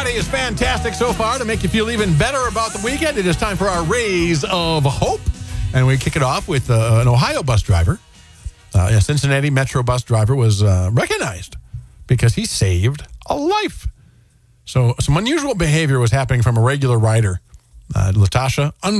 Friday is fantastic so far. To make you feel even better about the weekend, it is time for our Rays of Hope. And we kick it off with an Ohio bus driver. A Cincinnati Metro bus driver was recognized because he saved a life. So some unusual behavior was happening from a regular rider, Latasha